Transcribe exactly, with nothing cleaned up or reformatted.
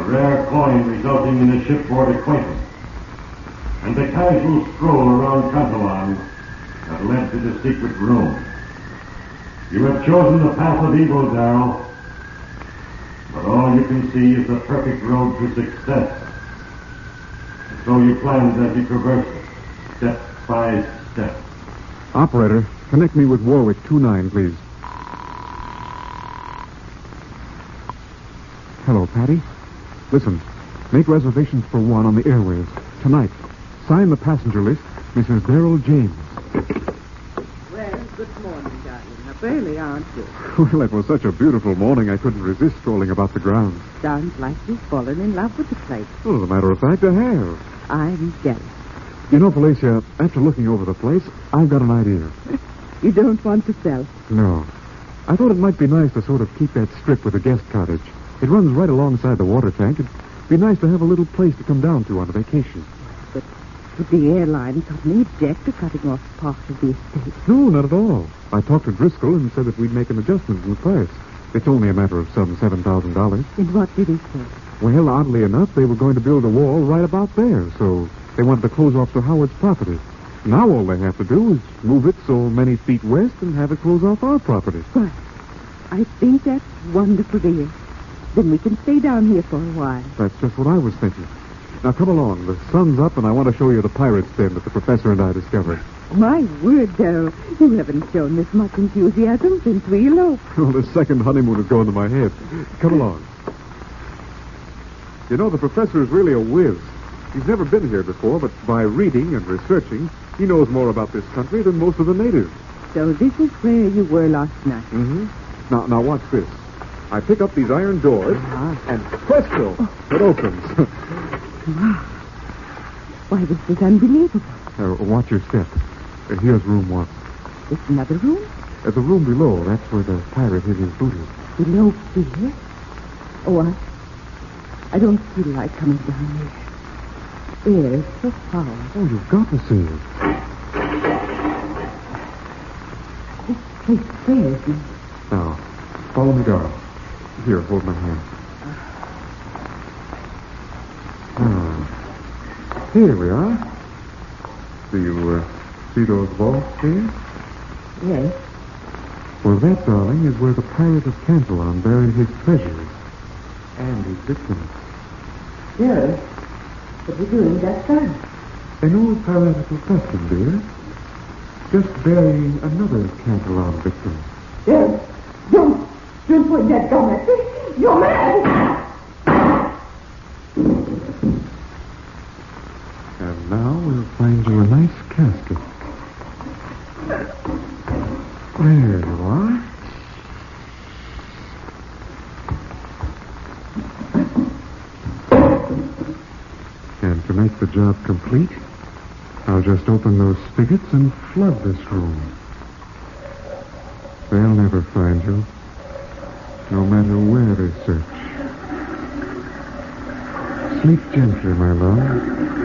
rare coin resulting in a shipboard acquaintance, and a casual stroll around Cantalan that led to the secret room. You have chosen the path of evil, Darrell, but all you can see is the perfect road to success. And so you planned as you traversed it, step by step. Operator, connect me with Warwick two nine, please. Hello, Patty. Listen, make reservations for one on the airways tonight. Sign the passenger list, Missus Darrell James. Well, good morning, darling. Up early, aren't you? Well, it was such a beautiful morning, I couldn't resist strolling about the grounds. Sounds like you've fallen in love with the place. Well, as a matter of fact, I have. I'm jealous. You know, Felicia, after looking over the place, I've got an idea. You don't want to sell? No. I thought it might be nice to sort of keep that strip with the guest cottage. It runs right alongside the water tank. It'd be nice to have a little place to come down to on a vacation. But would the airline company object to cutting off part of the estate? No, not at all. I talked to Driscoll and said that we'd make an adjustment in the price. It's only a matter of some seven thousand dollars. And what did he say? Well, oddly enough, they were going to build a wall right about there, so they wanted to close off Sir Howard's property. Now all they have to do is move it so many feet west and have it close off our property. Well, I think that's wonderful, dear. Then we can stay down here for a while. That's just what I was thinking. Now come along. The sun's up, and I want to show you the pirate's den that the professor and I discovered. My word, Darrell, you haven't shown this much enthusiasm since we eloped. Well, the second honeymoon is going to my head. Come along. You know, the professor is really a whiz. He's never been here before, but by reading and researching, he knows more about this country than most of the natives. So this is where you were last night? Mm-hmm. Now, now watch this. I pick up these iron doors, uh-huh. and presto, it opens. Wow. Why, this is unbelievable. Uh, watch your step. Uh, here's room one. It's another room? Uh, the room below, that's where the pirate hid his booty. Below here? Oh, I, I don't feel like coming down here. Air is so foul. Oh, you've got to see it. This place scares me. Now, follow me down. Here, hold my hand. Ah, here we are. Do you uh, see those vaults here? Yes. Well, that, darling, is where the pirate of Cantalan buried his treasures and his victims. Yes. What are you doing that time? An old piratical custom, dear. Just burying another Cantalan victim. Yes. Don't, don't point that gun at me. You're mad. And now we'll find you a nice casket. There you are. And to make the job complete, I'll just open those spigots and flood this room. They'll never find you, no matter where they search. Sleep gently, my love.